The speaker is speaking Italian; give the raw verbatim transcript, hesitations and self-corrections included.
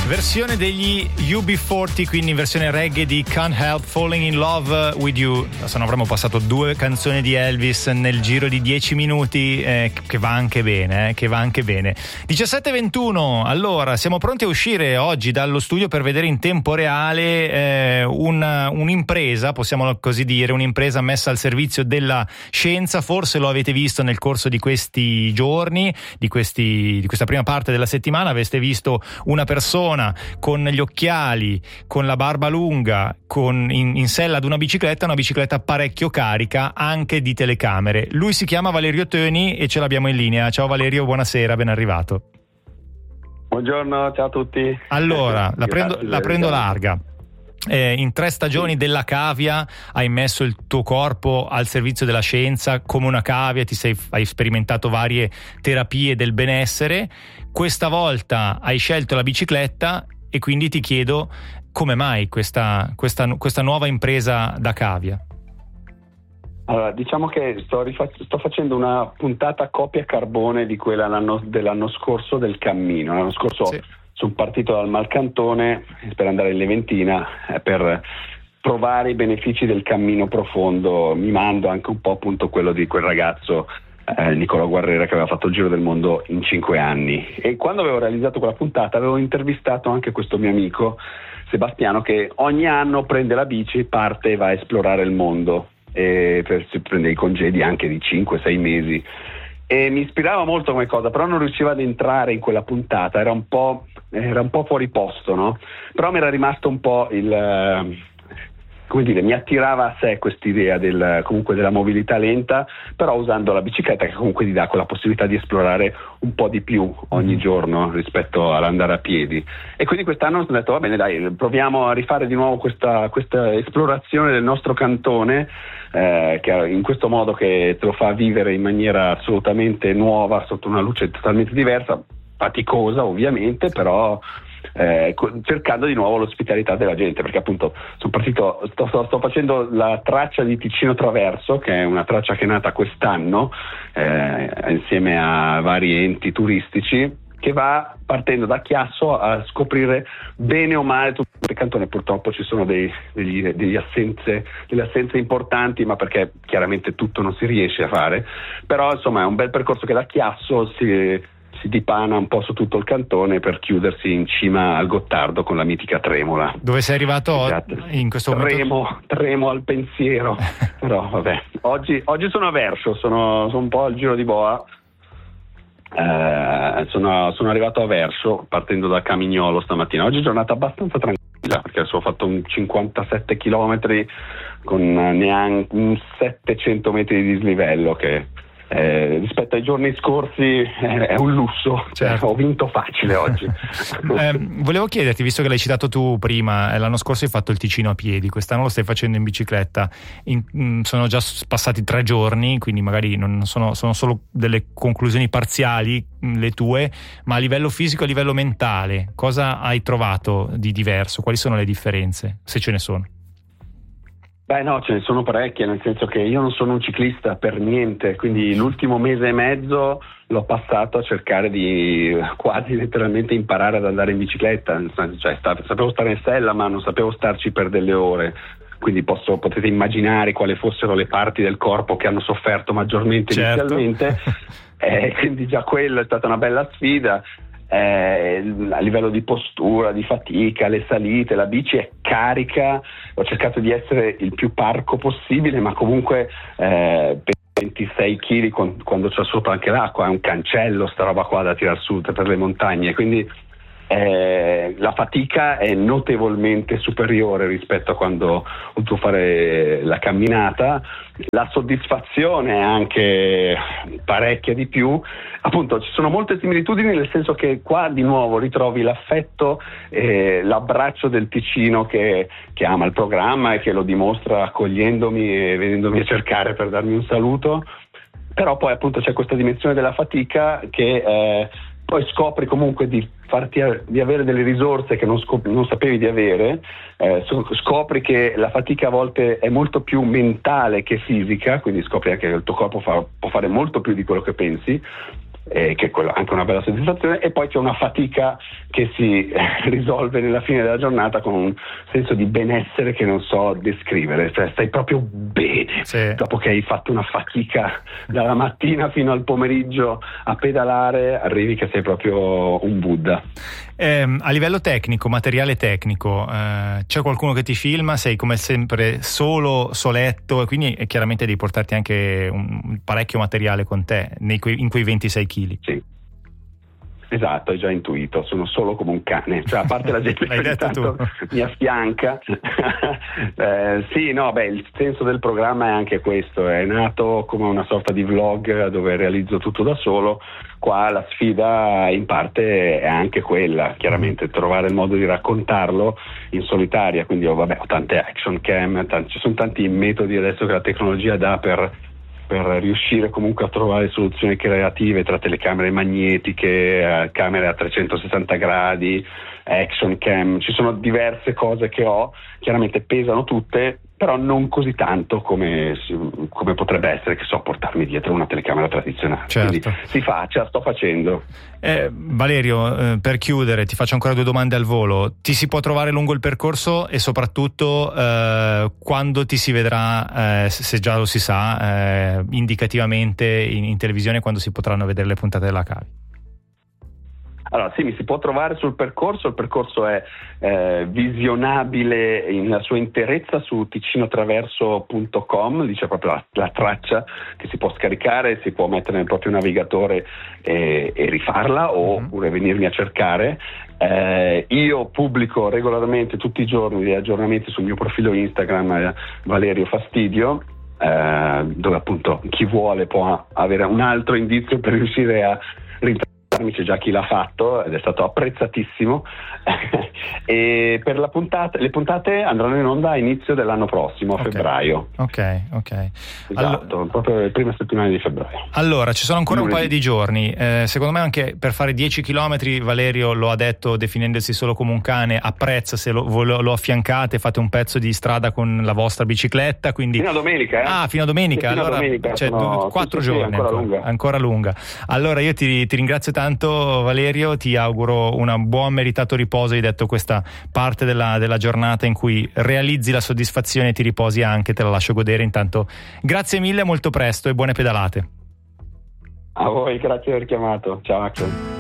Versione degli U B quaranta, quindi in versione reggae di Can't Help Falling in Love with You. Se no avremmo passato due canzoni di Elvis nel giro di dieci minuti, eh, che va anche bene, eh, che va anche bene. diciassette e ventuno, allora siamo pronti a uscire oggi dallo studio per vedere in tempo reale eh, una, un'impresa, possiamo così dire, un'impresa messa al servizio della scienza. Forse lo avete visto nel corso di questi giorni, di, questi, di questa prima parte della settimana, aveste visto una persona con gli occhiali, con la barba lunga, con in, in sella ad una bicicletta, una bicicletta parecchio carica anche di telecamere. Lui si chiama Valerio Töni e ce l'abbiamo in linea. Ciao Valerio, buonasera, ben arrivato. Buongiorno, ciao a tutti. Allora, la prendo, la prendo larga. Eh, in tre stagioni della cavia hai messo il tuo corpo al servizio della scienza come una cavia, ti sei, hai sperimentato varie terapie del benessere. Questa volta hai scelto la bicicletta e quindi ti chiedo come mai questa, questa, questa nuova impresa da cavia. Allora, diciamo che sto, rifac- sto facendo una puntata copia carbone di quella l'anno, dell'anno scorso del cammino. L'anno scorso sì. Sono partito dal Malcantone per andare in Leventina eh, per provare i benefici del cammino profondo, mimando anche un po' appunto quello di quel ragazzo eh, Nicolò Guerrera che aveva fatto il giro del mondo in cinque anni. E quando avevo realizzato quella puntata avevo intervistato anche questo mio amico Sebastiano che ogni anno prende la bici, parte e va a esplorare il mondo e per, si prende i congedi anche di cinque sei mesi. E mi ispirava molto come cosa, però non riusciva ad entrare in quella puntata, era un po', era un po' fuori posto, no? Però mi era rimasto un po' il, come dire, mi attirava a sé quest'idea del, comunque della mobilità lenta, però usando la bicicletta che comunque ti dà quella possibilità di esplorare un po' di più ogni giorno rispetto all'andare a piedi. E quindi quest'anno ho detto va bene dai, proviamo a rifare di nuovo questa, questa esplorazione del nostro cantone, eh, che in questo modo che te lo fa vivere in maniera assolutamente nuova, sotto una luce totalmente diversa, faticosa ovviamente, però eh, cercando di nuovo l'ospitalità della gente, perché appunto sono partito, sto, sto, sto facendo la traccia di Ticino Traverso, che è una traccia che è nata quest'anno eh, insieme a vari enti turistici, che va partendo da Chiasso a scoprire bene o male tutto il cantone. Purtroppo ci sono dei, degli, degli assenze, delle assenze importanti, ma perché chiaramente tutto non si riesce a fare, però insomma è un bel percorso che da Chiasso si, si dipana un po' su tutto il cantone per chiudersi in cima al Gottardo con la mitica Tremola. Dove sei arrivato esatto. in questo momento? Tremo, tremo al pensiero, però vabbè, oggi, oggi sono a Verso, sono, sono un po' al giro di boa. Eh, sono, sono arrivato a Verso partendo da Camignolo stamattina. Oggi è giornata abbastanza tranquilla perché ho fatto un cinquantasette chilometri con neanche un settecento metri di dislivello che eh, rispetto ai giorni scorsi eh, è un lusso, cioè, certo. Ho vinto facile oggi. eh, volevo chiederti, visto che l'hai citato tu prima, eh, l'anno scorso hai fatto il Ticino a piedi, quest'anno lo stai facendo in bicicletta. In, mh, sono già passati tre giorni, quindi magari non sono, sono solo delle conclusioni parziali mh, le tue, ma a livello fisico, a livello mentale, cosa hai trovato di diverso? Quali sono le differenze, se ce ne sono? Beh no, ce ne sono parecchie, nel senso che io non sono un ciclista per niente, quindi l'ultimo mese e mezzo l'ho passato a cercare di quasi letteralmente imparare ad andare in bicicletta, cioè sapevo stare in sella ma non sapevo starci per delle ore, quindi posso, potete immaginare quali fossero le parti del corpo che hanno sofferto maggiormente certo. inizialmente, eh, quindi già quella è stata una bella sfida. Eh, a livello di postura, di fatica, le salite, la bici è carica, ho cercato di essere il più parco possibile, ma comunque eh, per ventisei chili con, quando c'è sotto anche l'acqua è un cancello sta roba qua da tirar su per le montagne, quindi eh, la fatica è notevolmente superiore rispetto a quando ho dovuto fare la camminata, la soddisfazione è anche parecchia di più. Appunto ci sono molte similitudini, nel senso che qua di nuovo ritrovi l'affetto e l'abbraccio del Ticino che, che ama il programma e che lo dimostra accogliendomi e venendomi a cercare per darmi un saluto, però poi appunto c'è questa dimensione della fatica che eh, poi scopri comunque di farti di avere delle risorse che non, scop- non sapevi di avere, eh, scopri che la fatica a volte è molto più mentale che fisica, quindi scopri anche che il tuo corpo fa, può fare molto più di quello che pensi. eh, che è quello, anche una bella soddisfazione, e poi c'è una fatica che si eh, risolve nella fine della giornata con un senso di benessere che non so descrivere, cioè stai proprio bene, sì. Dopo che hai fatto una fatica dalla mattina fino al pomeriggio a pedalare, arrivi che sei proprio un Buddha. Eh, a livello tecnico, materiale tecnico, eh, c'è qualcuno che ti filma? Sei come sempre solo, soletto, e quindi eh, chiaramente devi portarti anche un parecchio materiale con te nei que- in quei ventisei chili. Sì. Esatto, hai già intuito, sono solo come un cane, cioè a parte la gente che tanto mi affianca. eh, sì, no, beh, il senso del programma è anche questo, è nato come una sorta di vlog dove realizzo tutto da solo. Qua la sfida in parte è anche quella, chiaramente trovare il modo di raccontarlo in solitaria, quindi ho, vabbè, ho tante action cam, tanti, ci sono tanti metodi adesso che la tecnologia dà per per riuscire comunque a trovare soluzioni creative tra telecamere magnetiche, eh, camere a trecentosessanta gradi, action cam, ci sono diverse cose che ho, chiaramente pesano tutte, però non così tanto come, come potrebbe essere, che so, portarmi dietro una telecamera tradizionale. Certo. Quindi si fa, ce la sto facendo. Eh, Valerio, eh, per chiudere ti faccio ancora due domande al volo. Ti si può trovare lungo il percorso e soprattutto eh, quando ti si vedrà, eh, se già lo si sa, eh, indicativamente in, in televisione, quando si potranno vedere le puntate della Cavi? Allora sì, mi si può trovare sul percorso, il percorso è eh, visionabile nella sua interezza su ticinotraverso punto com, lì c'è proprio la, la traccia che si può scaricare, si può mettere nel proprio navigatore e, e rifarla, oppure mm-hmm. venirmi a cercare. Eh, io pubblico regolarmente tutti i giorni degli aggiornamenti sul mio profilo Instagram, eh, Valerio Fastidio, eh, dove appunto chi vuole può avere un altro indizio per riuscire a rintracciare. C'è già chi l'ha fatto ed è stato apprezzatissimo. E per la puntata, le puntate andranno in onda a inizio dell'anno prossimo, a okay. febbraio. Ok, ok. Esatto, All... proprio le prime settimane di febbraio. Allora, ci sono ancora Lunedì. un paio di giorni. Eh, secondo me anche per fare dieci chilometri, Valerio lo ha detto definendosi solo come un cane, apprezza se lo, lo, lo affiancate, fate un pezzo di strada con la vostra bicicletta. Quindi... Fino a domenica, eh? Ah, fino a domenica. Fino allora, a domenica, cioè, sono... quattro sì, giorni. Sì, ancora, ancora lunga. ancora lunga. Allora io ti, ti ringrazio tanto, Valerio, ti auguro un buon meritato riposo. Hai detto questa parte della, della giornata in cui realizzi la soddisfazione e ti riposi anche, te la lascio godere. Intanto grazie mille, molto presto e buone pedalate. A voi, grazie per aver chiamato. Ciao Axel.